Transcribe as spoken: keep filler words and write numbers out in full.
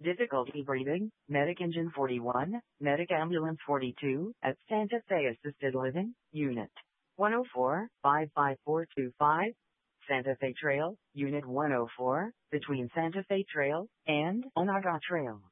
Difficulty breathing, Medic Engine forty-one, Medic Ambulance forty-two, at Santa Fe Assisted Living, Unit one oh four, five five four two five, Santa Fe Trail, Unit one oh four, between Santa Fe Trail and Onaga Trail.